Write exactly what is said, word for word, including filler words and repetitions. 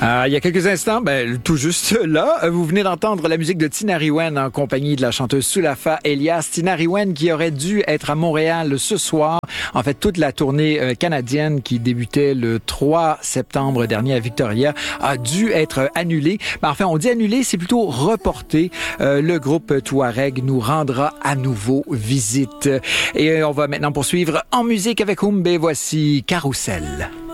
Euh, il y a quelques instants, ben, tout juste là, vous venez d'entendre la musique de Tinariwen en compagnie de la chanteuse Sulafa Elias. Tinariwen qui aurait dû être à Montréal ce soir. En fait, toute la tournée euh, canadienne qui débutait le trois septembre dernier à Victoria a dû être annulée. Ben, enfin, on dit annulée, c'est plutôt reporté. Euh, le groupe Touareg nous rendra à nouveau visite. Et euh, on va maintenant poursuivre en musique avec Humbe. Voici Carousel.